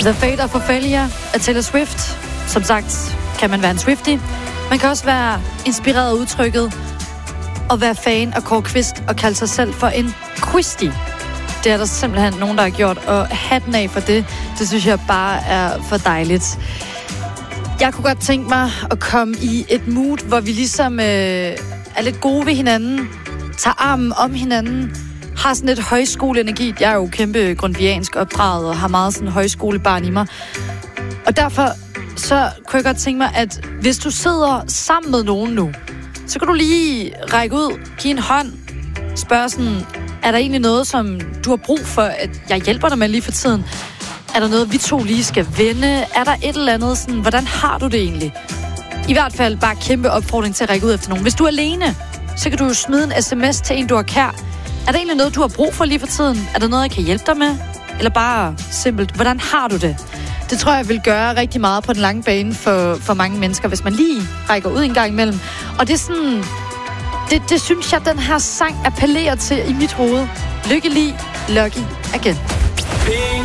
The Fate of Ophelia af Taylor Swift. Som sagt kan man være en Swiftie. Man kan også være inspireret af udtrykket og være fan af Kåre Kvist og kalde sig selv for en quistie. Det er der simpelthen nogen, der har gjort, og hatten af for det. Det synes jeg bare er for dejligt. Jeg kunne godt tænke mig at komme i et mood, hvor vi ligesom er lidt gode ved hinanden, tager armen om hinanden, har sådan lidt højskoleenergi. Jeg er jo kæmpe grundviansk opdraget og har meget sådan højskolebarn i mig. Og derfor så kunne jeg godt tænke mig, at hvis du sidder sammen med nogen nu, så kan du lige række ud, give en hånd, spørge sådan, er der egentlig noget, som du har brug for, at jeg hjælper dig med lige for tiden? Er der noget, vi to lige skal vende? Er der et eller andet sådan, hvordan har du det egentlig? I hvert fald bare kæmpe opfordring til at række ud efter nogen. Hvis du er alene, så kan du jo smide en sms til en, du har kær. Er der egentlig noget, du har brug for lige for tiden? Er der noget, jeg kan hjælpe dig med? Eller bare simpelt, hvordan har du det? Det tror jeg vil gøre rigtig meget på den lange bane for mange mennesker, hvis man lige rækker ud en gang imellem. Og det er sådan, det synes jeg, den her sang appellerer til i mit hoved. Lykkelig, lucky again.